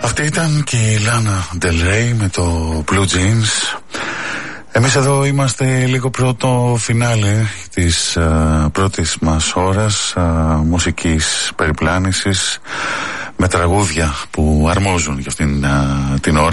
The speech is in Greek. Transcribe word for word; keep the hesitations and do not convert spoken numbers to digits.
Αυτή ήταν και η Λάνα Del Rey με το Blue Jeans. Εμείς εδώ είμαστε λίγο πρώτο φινάλε της uh, πρώτης μας ώρας uh, μουσικής περιπλάνησης με τραγούδια που αρμόζουν για αυτήν uh, την ώρα.